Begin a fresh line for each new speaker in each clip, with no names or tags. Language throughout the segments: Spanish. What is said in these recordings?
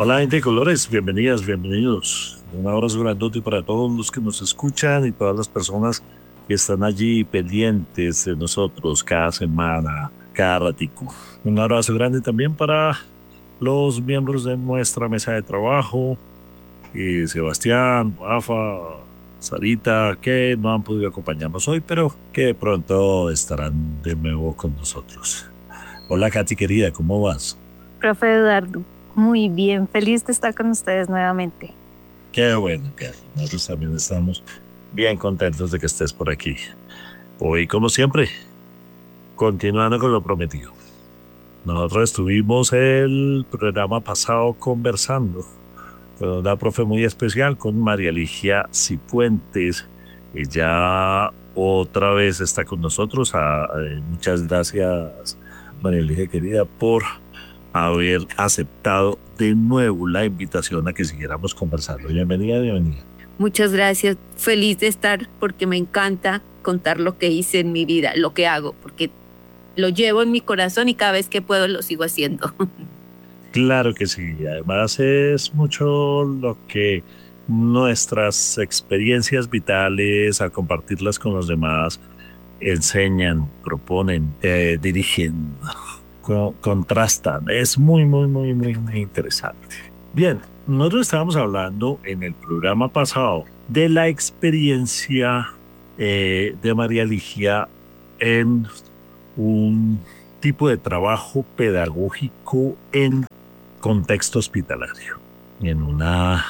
Hola, gente de colores, bienvenidas, bienvenidos. Un abrazo grandote para todos los que nos escuchan y todas las personas que están allí pendientes de nosotros cada semana, cada ratico. Un abrazo grande también para los miembros de nuestra mesa de trabajo, Sebastián, Rafa, Sarita, que no han podido acompañarnos hoy, pero que de pronto estarán de nuevo con nosotros. Hola, Katy querida, ¿cómo vas?
Profe Eduardo, muy bien, feliz de estar con ustedes nuevamente.
Qué bueno, Katy. Nosotros también estamos bien contentos de que estés por aquí. Hoy, como siempre, continuando con lo prometido. Nosotros estuvimos el programa pasado conversando con una profe muy especial, con María Ligia Cifuentes. Ella otra vez está con nosotros. Muchas gracias, María Ligia querida, por haber aceptado de nuevo la invitación a que siguiéramos conversando. Bienvenida, bienvenida.
Muchas gracias. Feliz de estar porque me encanta contar lo que hice en mi vida, lo que hago, porque lo llevo en mi corazón y cada vez que puedo lo sigo haciendo.
Claro que sí. Además es mucho lo que nuestras experiencias vitales, al compartirlas con los demás, enseñan, proponen, dirigen, contrastan. Es muy, muy, muy, muy, muy interesante. Bien, nosotros estábamos hablando en el programa pasado de la experiencia de María Ligia en un tipo de trabajo pedagógico en contexto hospitalario, en una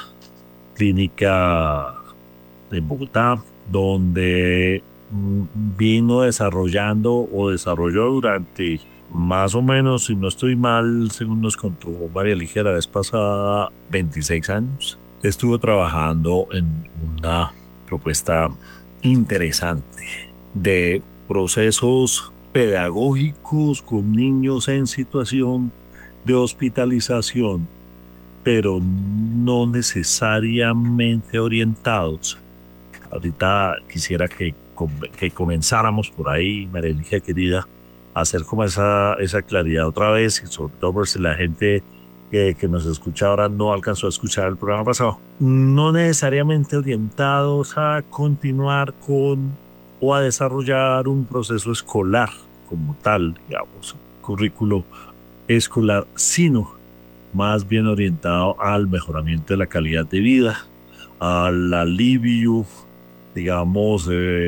clínica de Bogotá, donde vino desarrollando o desarrolló durante más o menos, si no estoy mal, según nos contó María Ligia la vez pasada, 26 años. Estuvo trabajando en una propuesta interesante de procesos pedagógicos con niños en situación de hospitalización, pero no necesariamente orientados. Ahorita quisiera que comenzáramos por ahí, María Ligia querida, a hacer como esa claridad otra vez, y sobre todo por si la gente que nos escucha ahora no alcanzó a escuchar el programa pasado. No necesariamente orientados a continuar con o a desarrollar un proceso escolar como tal, digamos, currículo escolar, sino más bien orientado al mejoramiento de la calidad de vida, al alivio, digamos,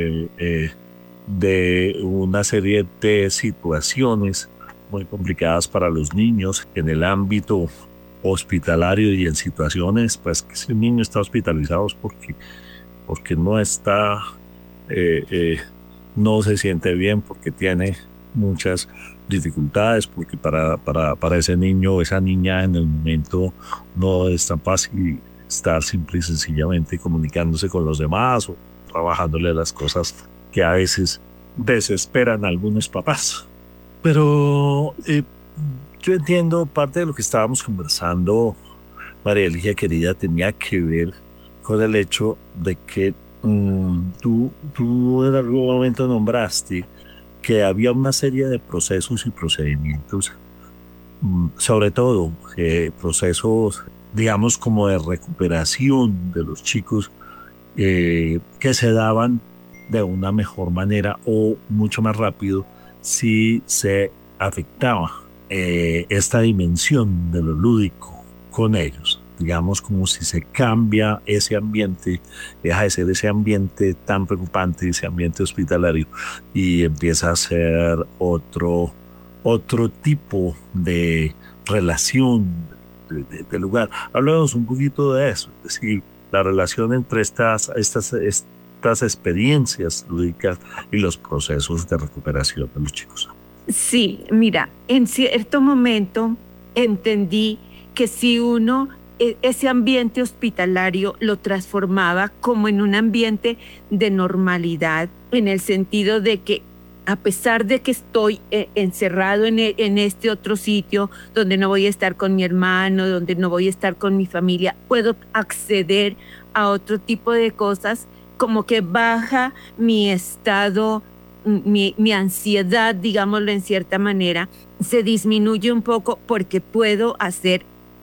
de una serie de situaciones muy complicadas para los niños en el ámbito hospitalario y en situaciones, pues que si un niño está hospitalizado es porque no está, eh, eh, no se siente bien, porque tiene muchas dificultades, porque para ese niño o esa niña en el momento no es tan fácil estar simple y sencillamente comunicándose con los demás o trabajándole las cosas que a veces desesperan a algunos papás. Pero yo entiendo parte de lo que estábamos conversando, María Ligia querida, tenía que ver con el hecho de que tú en algún momento nombraste que había una serie de procesos y procedimientos, sobre todo procesos, digamos, como de recuperación de los chicos que se daban de una mejor manera o mucho más rápido si se afectaba esta dimensión de lo lúdico con ellos. Digamos, como si se cambia ese ambiente, deja de ser ese ambiente tan preocupante, ese ambiente hospitalario, y empieza a ser otro tipo de relación de lugar. Hablamos un poquito de eso, es decir, la relación entre estas experiencias lúdicas y los procesos de recuperación de los chicos.
Sí, mira, en cierto momento entendí que si uno ese ambiente hospitalario lo transformaba como en un ambiente de normalidad, en el sentido de que a pesar de que estoy encerrado en este otro sitio donde no voy a estar con mi hermano, donde no voy a estar con mi familia, puedo acceder a otro tipo de cosas, como que baja mi estado, mi ansiedad, digámoslo en cierta manera, se disminuye un poco porque puedo hacer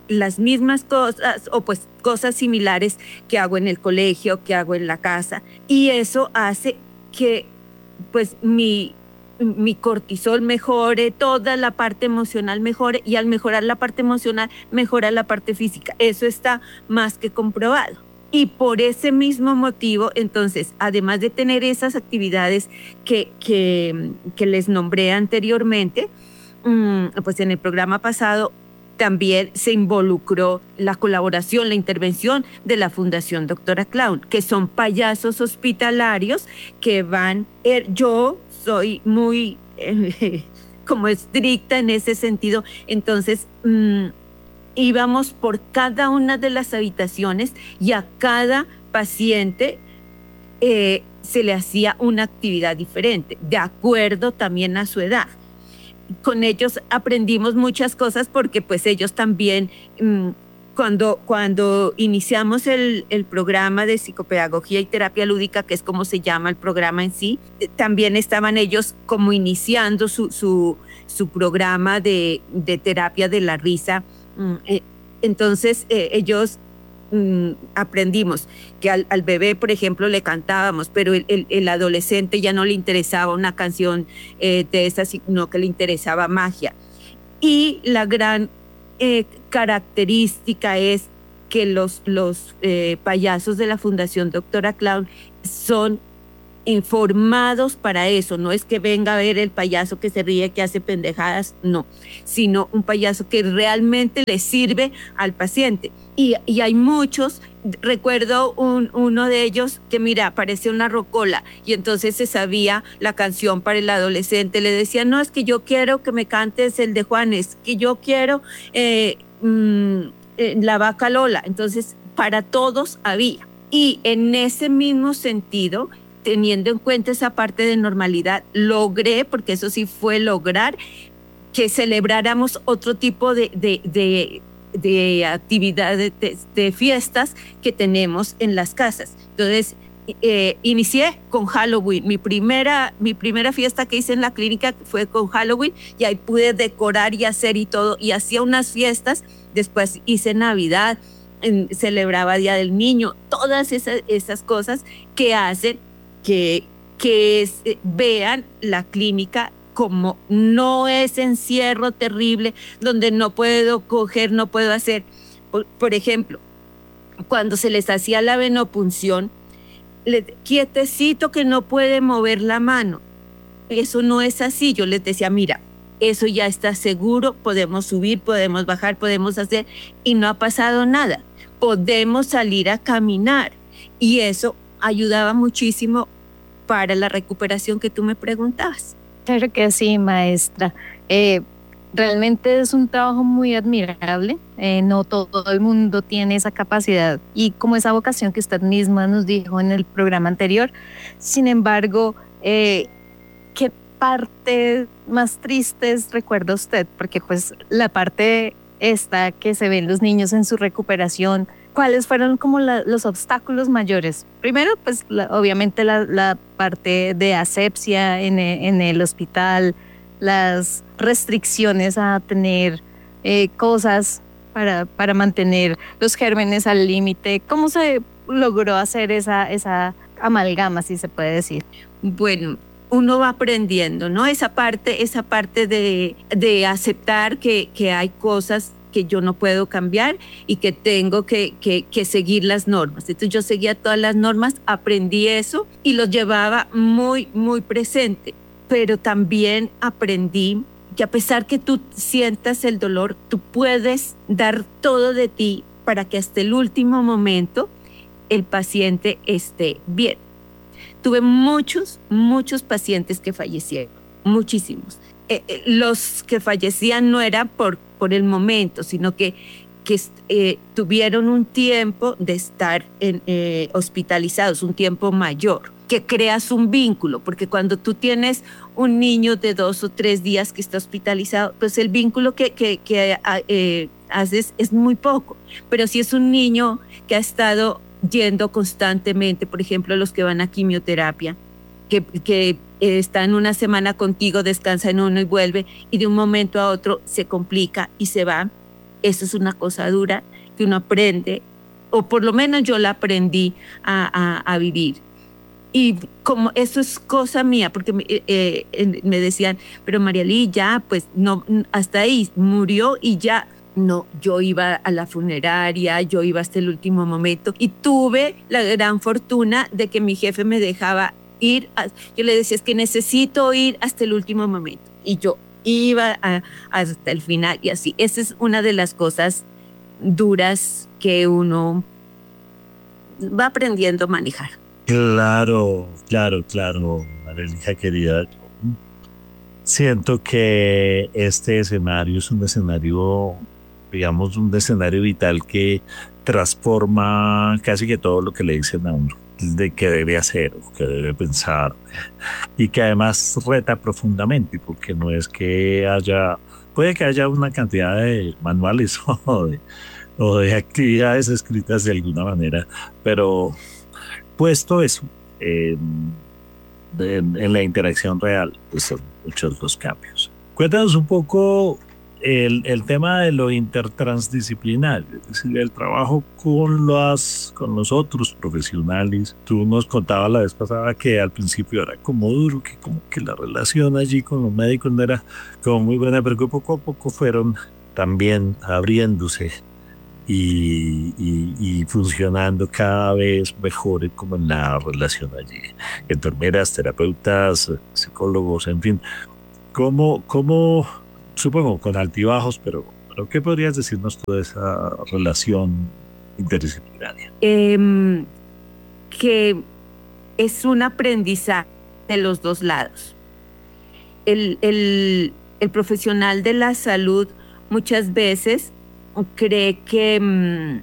las mismas cosas o pues cosas similares que hago en el colegio, que hago en la casa. Y eso hace que pues mi cortisol mejore, toda la parte emocional mejore, y al mejorar la parte emocional, mejora la parte física. Eso está más que comprobado. Y por ese mismo motivo, entonces, además de tener esas actividades que les nombré anteriormente, pues en el programa pasado también se involucró la colaboración, la intervención de la Fundación Doctora Clown, que son payasos hospitalarios que van. Yo soy muy como estricta en ese sentido, entonces íbamos por cada una de las habitaciones y a cada paciente se le hacía una actividad diferente, de acuerdo también a su edad. Con ellos aprendimos muchas cosas porque pues ellos también, cuando iniciamos el programa de psicopedagogía y terapia lúdica, que es como se llama el programa en sí, también estaban ellos como iniciando su programa de terapia de la risa. Entonces ellos aprendimos que al bebé, por ejemplo, le cantábamos, pero el adolescente ya no le interesaba una canción de esas, sino que le interesaba magia. Y la gran característica es que los payasos de la Fundación Doctora Clown son formados para eso. No es que venga a ver el payaso que se ríe, que hace pendejadas, no, sino un payaso que realmente le sirve al paciente. Y hay muchos. Recuerdo uno de ellos que, mira, parecía una rocola, y entonces se sabía la canción para el adolescente. Le decía, no, es que yo quiero que me cantes el de Juanes, que yo quiero la vaca Lola. Entonces, para todos había. Y en ese mismo sentido, teniendo en cuenta esa parte de normalidad, logré, porque eso sí fue lograr, que celebráramos otro tipo de actividades, de fiestas que tenemos en las casas. Entonces, inicié con Halloween. Mi primera fiesta que hice en la clínica fue con Halloween, y ahí pude decorar y hacer y todo, y hacía unas fiestas. Después hice Navidad, celebraba Día del Niño, todas esas cosas que hacen que vean la clínica como no es encierro terrible donde no puedo coger, no puedo hacer. Por ejemplo, cuando se les hacía la venopunción, quietecito que no puede mover la mano. Eso no es así. Yo les decía, mira, eso ya está seguro, podemos subir, podemos bajar, podemos hacer, y no ha pasado nada. Podemos salir a caminar, y eso ayudaba muchísimo para la recuperación que tú me preguntabas.
Claro que sí, maestra. Realmente es un trabajo muy admirable. No todo el mundo tiene esa capacidad y como esa vocación que usted misma nos dijo en el programa anterior. Sin embargo, ¿qué parte más tristes recuerda usted? Porque pues la parte esta que se ven los niños en su recuperación, ¿cuáles fueron como los obstáculos mayores? Primero, pues obviamente la parte de asepsia en el hospital, las restricciones a tener cosas para mantener los gérmenes al límite. ¿Cómo se logró hacer esa amalgama, si se puede decir?
Bueno, uno va aprendiendo, ¿no? Esa parte de aceptar que hay cosas que yo no puedo cambiar y que tengo que seguir las normas. Entonces yo seguía todas las normas, aprendí eso y lo llevaba muy, muy presente. Pero también aprendí que a pesar que tú sientas el dolor, tú puedes dar todo de ti para que hasta el último momento el paciente esté bien. Tuve muchos pacientes que fallecieron, muchísimos. Los que fallecían no era por el momento, sino que tuvieron un tiempo de estar hospitalizados, un tiempo mayor, que creas un vínculo, porque cuando tú tienes un niño de 2 o 3 días que está hospitalizado, pues el vínculo que haces es muy poco. Pero si es un niño que ha estado yendo constantemente, por ejemplo, los que van a quimioterapia, que están una semana contigo, descansa en uno y vuelve, y de un momento a otro se complica y se va. Eso es una cosa dura que uno aprende, o por lo menos yo la aprendí a vivir. Y como eso es cosa mía, porque me decían, pero Marialí, ya, pues no, hasta ahí murió y ya. No, yo iba a la funeraria, yo iba hasta el último momento y tuve la gran fortuna de que mi jefe me dejaba ir. Yo le decía, es que necesito ir hasta el último momento. Y yo iba hasta el final y así. Esa es una de las cosas duras que uno va aprendiendo a manejar.
Claro, claro, claro, María querida. Siento que este escenario es un escenario, digamos, un escenario vital que transforma casi que todo lo que le dicen a uno, de que debe hacer o que debe pensar, y que además reta profundamente, porque no es que haya, puede que haya una cantidad de manuales o de actividades escritas de alguna manera, pero puesto eso en la interacción real, pues son muchos los cambios. Cuéntanos un poco el tema de lo intertransdisciplinar, es decir, el trabajo con los otros profesionales. Tú nos contabas la vez pasada que al principio era como duro, que como que la relación allí con los médicos no era como muy buena, pero que poco a poco fueron también abriéndose y funcionando cada vez mejor como en la relación allí. Enfermeras, terapeutas, psicólogos, en fin. ¿Cómo, supongo, con altibajos, pero qué podrías decirnos tú de esa relación interdisciplinaria?
Que es un aprendizaje de los dos lados. El profesional de la salud muchas veces cree que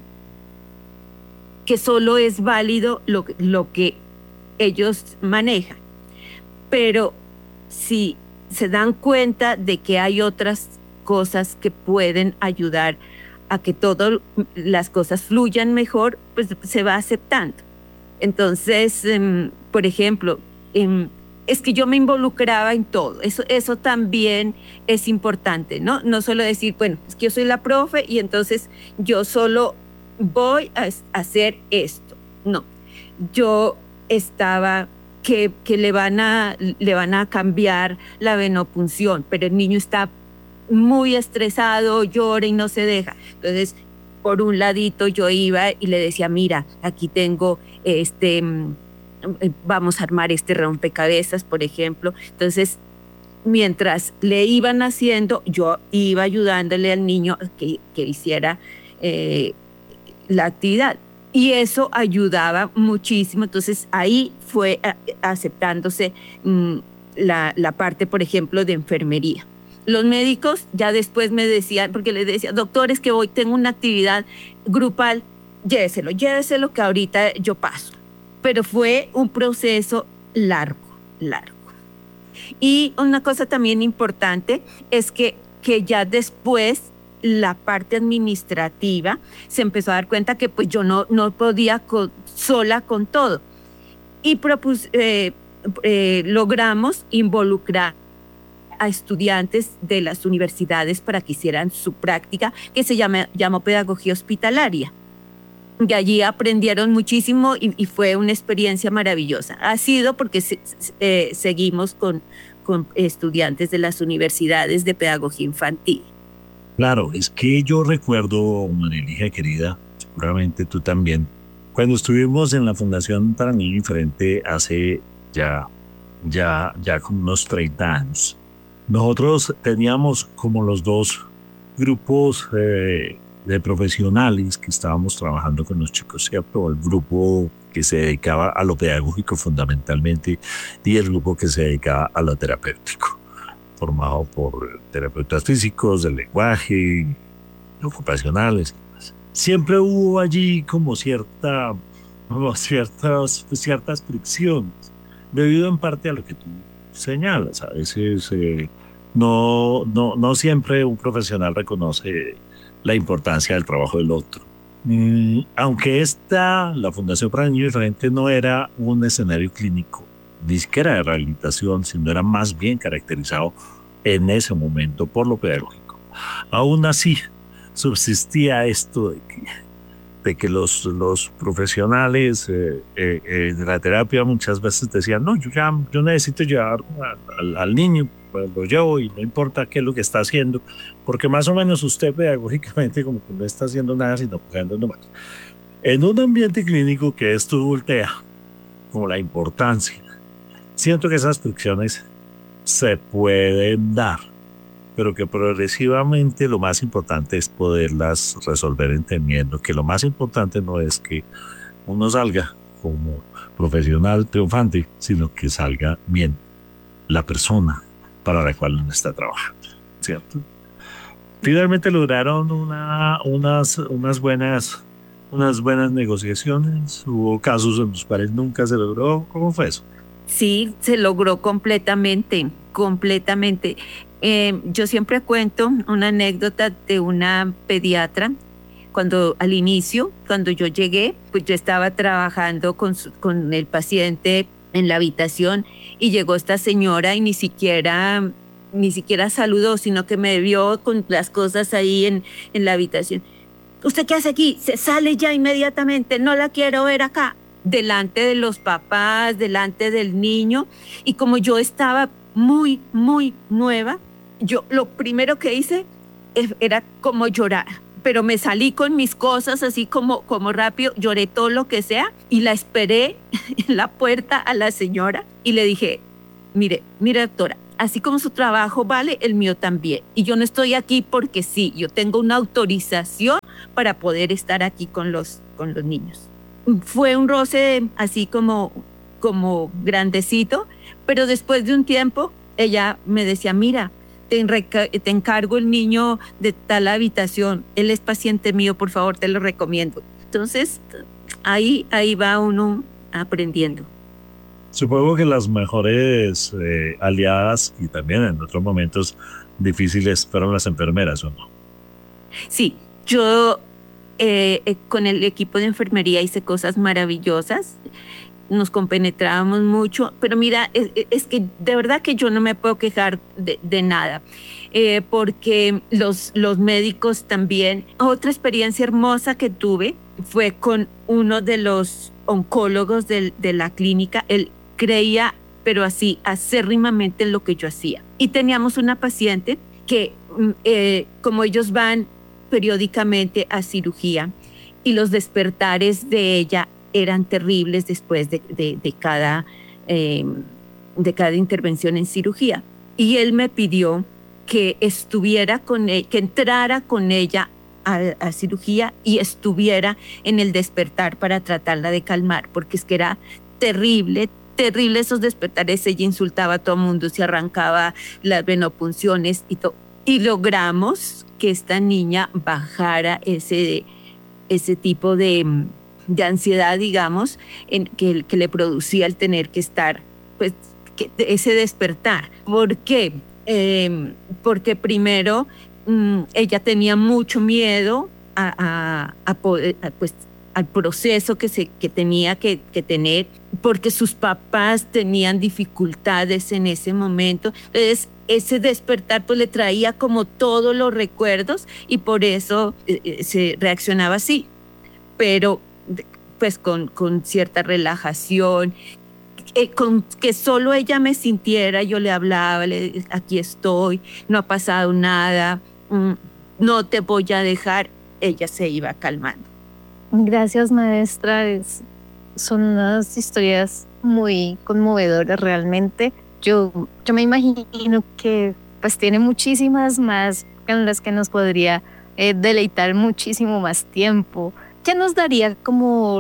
solo es válido lo que ellos manejan. Pero si se dan cuenta de que hay otras cosas que pueden ayudar a que todas las cosas fluyan mejor, pues se va aceptando. Entonces, por ejemplo, es que yo me involucraba en todo. Eso también es importante, ¿no? No solo decir, bueno, es que yo soy la profe y entonces yo solo voy a hacer esto. No, yo estaba que le van a cambiar la venopunción, pero el niño está muy estresado, llora y no se deja. Entonces, por un ladito yo iba y le decía, mira, aquí tengo vamos a armar este rompecabezas, por ejemplo. Entonces, mientras le iban haciendo, yo iba ayudándole al niño que hiciera la actividad. Y eso ayudaba muchísimo. Entonces, ahí fue aceptándose la parte, por ejemplo, de enfermería. Los médicos ya después me decían, porque les decía, doctores, que hoy tengo una actividad grupal, lléveselo que ahorita yo paso. Pero fue un proceso largo. Y una cosa también importante es que ya después la parte administrativa se empezó a dar cuenta que pues yo no podía sola con todo. Y logramos involucrar a estudiantes de las universidades para que hicieran su práctica, que se llamó pedagogía hospitalaria. De allí aprendieron muchísimo y fue una experiencia maravillosa. Ha sido porque seguimos con estudiantes de las universidades de pedagogía infantil.
Claro, es que yo recuerdo, María querida, seguramente tú también, cuando estuvimos en la Fundación para Niño Diferente hace ya como unos 30 años, nosotros teníamos como los dos grupos de profesionales que estábamos trabajando con los chicos, ¿cierto? El grupo que se dedicaba a lo pedagógico fundamentalmente y el grupo que se dedicaba a lo terapéutico, formado por terapeutas físicos, del lenguaje, ocupacionales y demás. Siempre hubo allí como ciertas fricciones, debido en parte a lo que tú señalas. A veces no siempre un profesional reconoce la importancia del trabajo del otro. Aunque la Fundación para Niños Diferentes no era un escenario clínico, ni siquiera de rehabilitación, sino era más bien caracterizado en ese momento por lo pedagógico. Aún así, subsistía esto de que los profesionales de la terapia muchas veces decían, no, yo necesito llevar al niño, pues lo llevo y no importa qué es lo que está haciendo, porque más o menos usted pedagógicamente como que no está haciendo nada sino jugando nomás. En un ambiente clínico que esto voltea, como la importancia, siento que esas fricciones se pueden dar, pero que progresivamente lo más importante es poderlas resolver entendiendo que lo más importante no es que uno salga como profesional triunfante, sino que salga bien la persona para la cual uno está trabajando, ¿cierto? Finalmente lograron unas buenas negociaciones. Hubo casos en los cuales nunca se logró. ¿Cómo fue eso?
Sí, se logró completamente, completamente. Yo siempre cuento una anécdota de una pediatra. Al inicio, cuando yo llegué, pues yo estaba trabajando con el paciente en la habitación y llegó esta señora y ni siquiera saludó, sino que me vio con las cosas ahí en la habitación. ¿Usted qué hace aquí? Se sale ya inmediatamente, no la quiero ver acá. Delante de los papás, delante del niño. Y como yo estaba muy, muy nueva, yo lo primero que hice era como llorar. Pero me salí con mis cosas así como rápido, lloré todo lo que sea y la esperé en la puerta a la señora y le dije, mire doctora, así como su trabajo vale, el mío también. Y yo no estoy aquí porque sí, yo tengo una autorización para poder estar aquí con los niños. Fue un roce así como grandecito, pero después de un tiempo ella me decía, mira, te encargo el niño de tal habitación, él es paciente mío, por favor, te lo recomiendo. Entonces, ahí va uno aprendiendo.
Supongo que las mejores aliadas y también en otros momentos difíciles fueron las enfermeras, ¿o no?
Sí, yo con el equipo de enfermería hice cosas maravillosas, nos compenetrábamos mucho, pero mira, es que de verdad que yo no me puedo quejar de nada, porque los médicos también. Otra experiencia hermosa que tuve fue con uno de los oncólogos de la clínica. Él creía, pero así, acérrimamente en lo que yo hacía. Y teníamos una paciente que, como ellos van periódicamente a cirugía, y los despertares de ella eran terribles después de cada intervención en cirugía. Y él me pidió que estuviera que entrara con ella a cirugía y estuviera en el despertar para tratarla de calmar, porque es que era terrible esos despertares. Ella insultaba a todo el mundo, se arrancaba las venopunciones y todo. Y logramos que esta niña bajara ese tipo de ansiedad, digamos, que le producía el tener que estar, pues, ese despertar. ¿Por qué? Porque primero ella tenía mucho miedo pues, al proceso que tenía que tener, porque sus papás tenían dificultades en ese momento. Entonces, ese despertar pues le traía como todos los recuerdos y por eso se reaccionaba así. Pero pues con cierta relajación, con que solo ella me sintiera, yo le hablaba, aquí estoy, no ha pasado nada, no te voy a dejar, ella se iba calmando.
Gracias, maestra. Son unas historias muy conmovedoras realmente. Yo me imagino que pues tiene muchísimas más en las que nos podría deleitar muchísimo más tiempo. ¿Qué nos daría como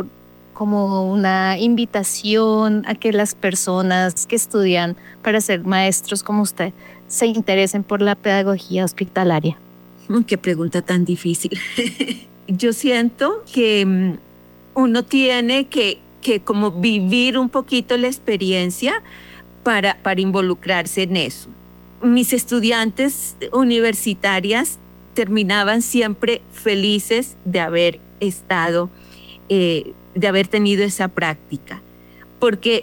una invitación a que las personas que estudian para ser maestros como usted se interesen por la pedagogía hospitalaria?
Qué pregunta tan difícil. Yo siento que uno tiene que como vivir un poquito la experiencia para involucrarse en eso. Mis estudiantes universitarias terminaban siempre felices de haber estado, de haber tenido esa práctica, porque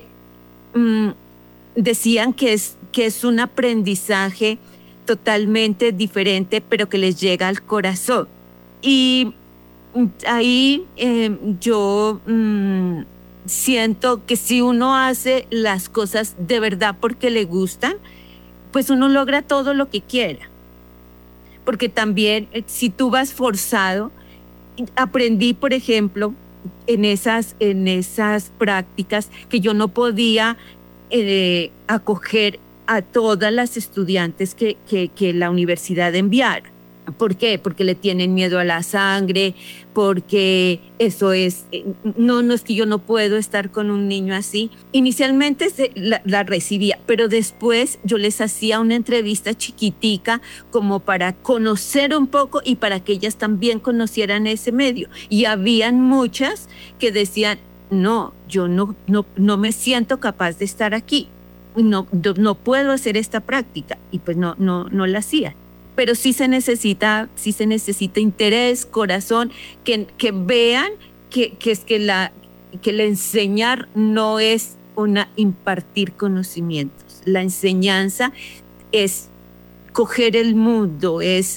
decían que es un aprendizaje totalmente diferente, pero que les llega al corazón. Y ahí yo siento que si uno hace las cosas de verdad porque le gustan, pues uno logra todo lo que quiera. Porque también si tú vas forzado, aprendí, por ejemplo, en esas prácticas que yo no podía acoger a todas las estudiantes que la universidad enviara. ¿Por qué? Porque le tienen miedo a la sangre, porque eso es, no es que yo no puedo estar con un niño así. Inicialmente la recibía, pero después yo les hacía una entrevista chiquitica como para conocer un poco y para que ellas también conocieran ese medio. Y habían muchas que decían, no, yo no me siento capaz de estar aquí, no puedo hacer esta práctica, y pues no la hacía. Pero sí se necesita interés, corazón, que vean que el enseñar no es impartir conocimientos. La enseñanza es coger el mundo, es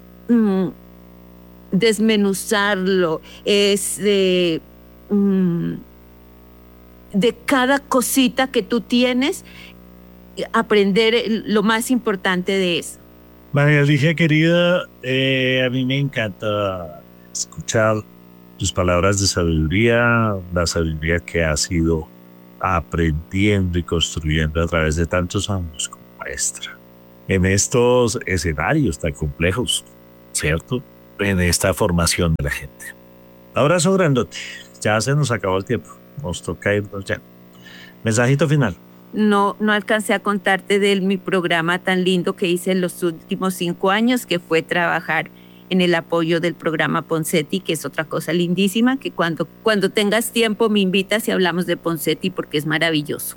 desmenuzarlo, es de cada cosita que tú tienes, aprender lo más importante de eso.
María Ligia, querida, a mí me encanta escuchar tus palabras de sabiduría, la sabiduría que has ido aprendiendo y construyendo a través de tantos años como maestra. En estos escenarios tan complejos, ¿cierto? En esta formación de la gente. Abrazo grandote. Ya se nos acabó el tiempo. Nos toca irnos ya. Mensajito final.
No alcancé a contarte de mi programa tan lindo que hice en los últimos 5 años, que fue trabajar en el apoyo del programa Ponseti, que es otra cosa lindísima, que cuando tengas tiempo me invitas y hablamos de Ponseti porque es maravilloso.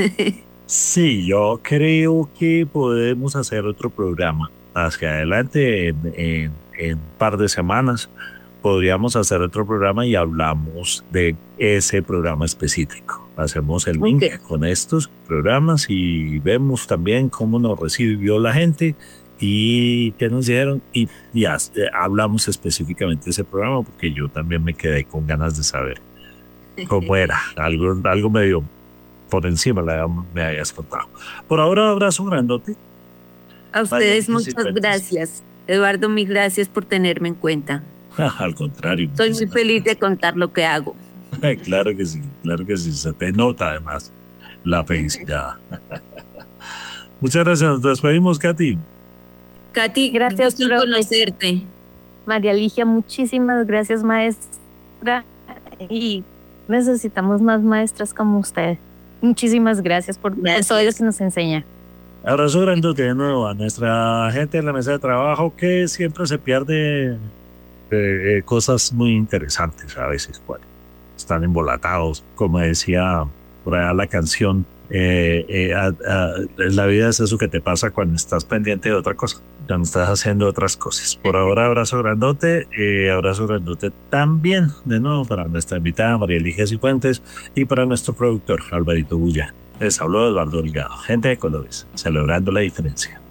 Sí, yo creo que podemos hacer otro programa. Hacia adelante, en un par de semanas, podríamos hacer otro programa y hablamos de ese programa específico. Hacemos el link con estos programas y vemos también cómo nos recibió la gente y qué nos dieron. Y ya hablamos específicamente de ese programa porque yo también me quedé con ganas de saber cómo era. Algo medio por encima me habías contado. Por ahora, abrazo grandote.
A ustedes muchas gracias. Eduardo, mil gracias por tenerme en cuenta.
Al contrario.
Estoy muy feliz de contar lo que hago.
Claro que sí, se te nota además la felicidad. Muchas gracias, nos despedimos, Katy.
Katy, gracias por conocerte.
María Ligia, muchísimas gracias, maestra, y necesitamos más maestras como usted. Muchísimas gracias por todo lo que nos enseña.
Abrazo grandote de nuevo a nuestra gente en la mesa de trabajo, que siempre se pierde cosas muy interesantes a veces cuando están embolatados, como decía por allá la canción, la vida es eso que te pasa cuando estás pendiente de otra cosa, cuando estás haciendo otras cosas. Por ahora, abrazo grandote también de nuevo para nuestra invitada María Ligia Cifuentes y para nuestro productor Alvarito Bulla. Les habló Eduardo Delgado, gente de colores, celebrando la diferencia.